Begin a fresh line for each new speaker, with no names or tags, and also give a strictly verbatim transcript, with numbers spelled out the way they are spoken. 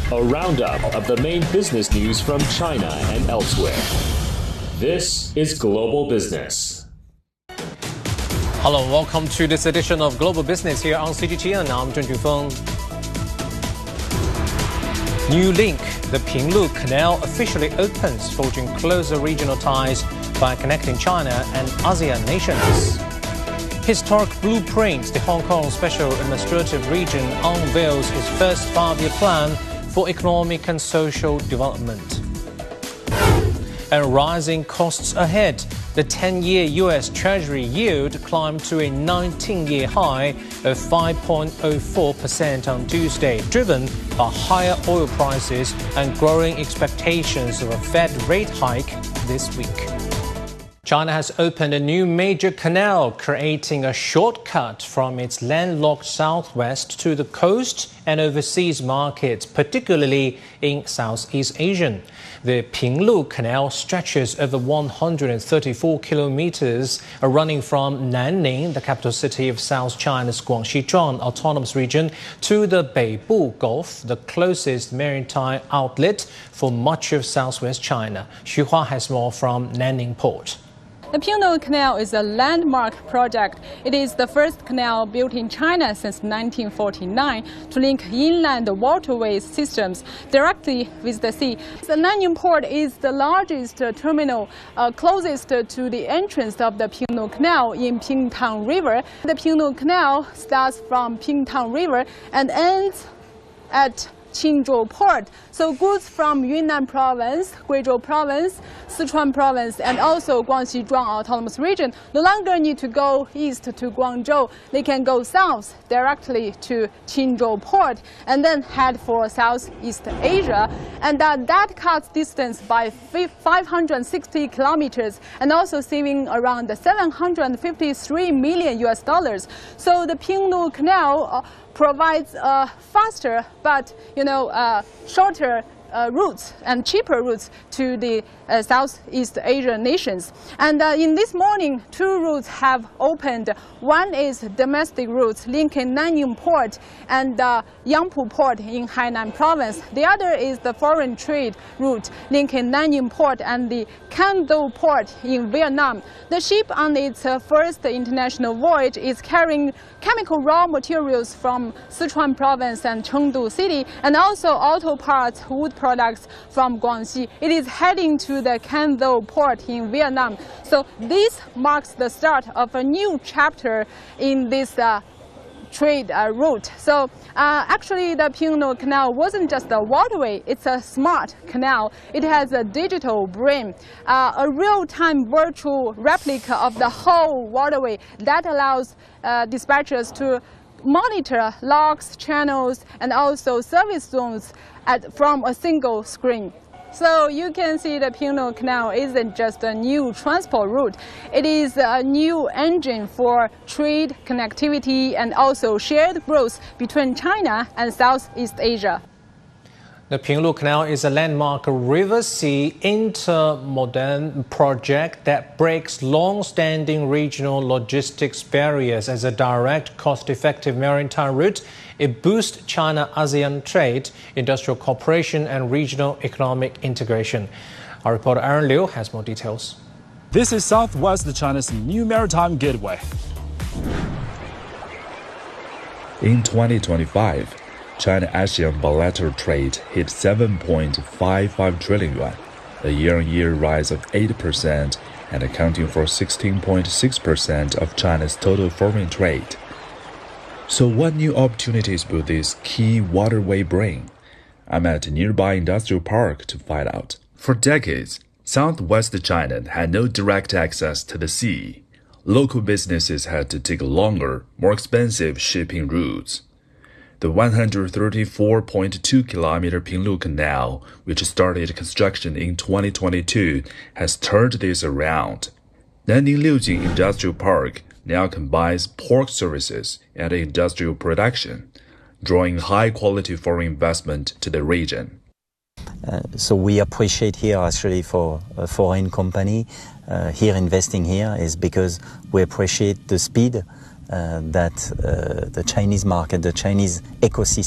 a roundup of the main business news from China and elsewhere. This is Global Business.
Hello, welcome to this edition of Global Business here on C G T N. I'm Zheng Jufeng. New link, the Pinglu Canal officially opens, forging closer regional ties by connecting China and ASEAN nations. Historic blueprint, the Hong Kong Special Administrative Region unveils its first five-year plan for economic and social development. And rising costs ahead. The ten-year U S Treasury yield climbed to a nineteen-year high of five point zero four percent on Tuesday, driven by higher oil prices and growing expectations of a Fed rate hike this week. China has opened a new major canal, creating a shortcut from its landlocked southwest to the coast and overseas markets, particularly in Southeast Asia. The Pinglu Canal stretches over one hundred thirty-four kilometers, running from Nanning, the capital city of South China's Guangxi Zhuang Autonomous Region, to the Beibu Gulf, the closest maritime outlet for much of southwest China. Xu Hua has more from Nanning Port.
The Pinglu Canal is a landmark project. It is the first canal built in China since nineteen forty-nine to link inland waterways systems directly with the sea. The Nanning Port is the largest terminal uh, closest to the entrance of the Pinglu Canal in Pingtang River. The Pinglu Canal starts from Pingtang River and ends at Qinzhou Port. So goods from Yunnan Province, Guizhou Province, Sichuan Province, and also Guangxi Zhuang Autonomous Region no longer need to go east to Guangzhou. They can go south directly to Qinzhou Port and then head for Southeast Asia. And uh, that cuts distance by five hundred sixty kilometers and also saving around seven hundred fifty-three million U S dollars. So the Pinglu Canal uh, provides uh, faster but you know uh, shorter uh, routes and cheaper routes to the uh, Southeast Asian nations. And uh, in this morning, two routes have opened. One is domestic routes linking Nanning Port and uh, Yangpu Port in Hainan Province. The other is the foreign trade route linking Nanning Port and the Can Tho Port in Vietnam. The ship on its uh, first international voyage is carrying chemical raw materials from Sichuan Province and Chengdu City, and also auto parts, wood products from Guangxi. It is heading to the Can Tho Port in Vietnam. So this marks the start of a new chapter in this uh, trade uh, route. So uh, actually the Pinglu Canal wasn't just a waterway, it's a smart canal. It has a digital brain, uh, a real-time virtual replica of the whole waterway that allows uh, dispatchers to monitor logs, channels, and also service zones at, from a single screen. So you can see the Pinglu Canal isn't just a new transport route. It is a new engine for trade, connectivity, and also shared growth between China and Southeast Asia.
The Pinglu Canal is a landmark river-sea intermodal project that breaks long-standing regional logistics barriers as a direct, cost-effective maritime route. It boosts China-ASEAN trade, industrial cooperation, and regional economic integration. Our reporter Aaron Liu has more details.
This is Southwest China's new maritime gateway.
In twenty twenty-five, China-ASEAN bilateral trade hit seven point five five trillion yuan, a year-on-year rise of eight percent and accounting for sixteen point six percent of China's total foreign trade. So what new opportunities will this key waterway bring? I'm at a nearby industrial park to find out. For decades, Southwest China had no direct access to the sea. Local businesses had to take longer, more expensive shipping routes. The one hundred thirty-four point two kilometer Pinglu Canal, which started construction in twenty twenty-two, has turned this around. Nanning Liujing Industrial Park now combines port services and industrial production, drawing high-quality foreign investment to the region.
Uh, so we appreciate here actually for a foreign company uh, here investing here is because we appreciate the speed uh, that uh, the Chinese market, the Chinese ecosystem